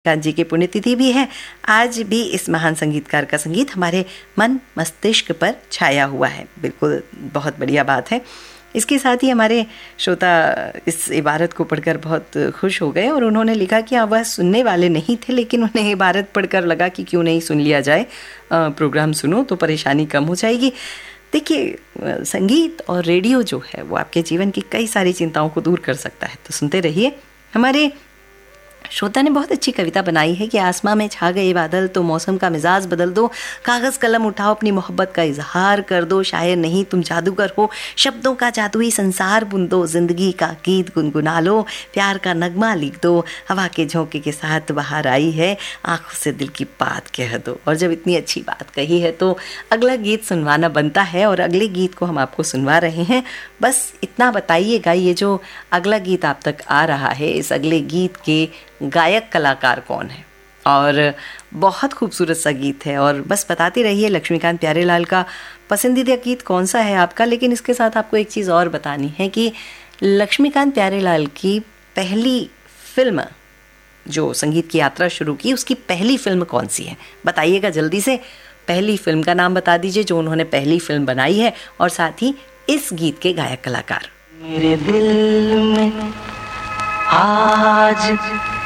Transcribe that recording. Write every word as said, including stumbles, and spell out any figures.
कांत जी की पुण्यतिथि भी है। आज भी इस महान संगीतकार का संगीत हमारे मन मस्तिष्क पर छाया हुआ है। बिल्कुल बहुत बढ़िया बात है। इसके साथ ही हमारे श्रोता इस इबारत को पढ़कर बहुत खुश हो गए और उन्होंने लिखा कि वह सुनने वाले नहीं थे, लेकिन उन्हें इबारत पढ़कर लगा कि क्यों नहीं सुन लिया जाए, प्रोग्राम सुनो तो परेशानी कम हो जाएगी। देखिए, संगीत और रेडियो जो है वो आपके जीवन की कई सारी चिंताओं को दूर कर सकता है, तो सुनते रहिए। हमारे श्रोता ने बहुत अच्छी कविता बनाई है कि आसमां में छा गए बादल तो मौसम का मिजाज बदल दो, कागज़ कलम उठाओ अपनी मोहब्बत का इजहार कर दो, शायर नहीं तुम जादूगर हो, शब्दों का जादुई संसार बुन दो, जिंदगी का गीत गुनगुना लो, प्यार का नगमा लिख दो, हवा के झोंके के साथ बाहर आई है, आंखों से दिल की बात कह दो। और जब इतनी अच्छी बात कही है तो अगला गीत सुनवाना बनता है और अगले गीत को हम आपको सुनवा रहे हैं। बस इतना बताइएगा, ये जो अगला गीत आप तक आ रहा है, इस अगले गीत के गायक कलाकार कौन है, और बहुत खूबसूरत सा गीत है। और बस बताते रहिए लक्ष्मीकांत प्यारेलाल का पसंदीदा गीत कौन सा है आपका। लेकिन इसके साथ आपको एक चीज़ और बतानी है कि लक्ष्मीकांत प्यारेलाल की पहली फिल्म जो संगीत की यात्रा शुरू की, उसकी पहली फिल्म कौन सी है, बताइएगा जल्दी से। पहली फिल्म का नाम बता दीजिए जो उन्होंने पहली फिल्म बनाई है, और साथ ही इस गीत के गायक कलाकार। मेरे दिल में आज